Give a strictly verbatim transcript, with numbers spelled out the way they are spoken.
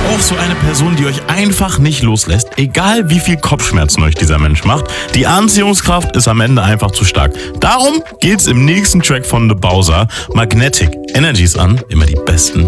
auch so eine Person, die euch einfach nicht loslässt, egal wie viel Kopfschmerzen euch dieser Mensch macht. Die Anziehungskraft ist am Ende einfach zu stark. Darum geht's im nächsten Track von The Bowser. Magnetic. Energies an, immer die besten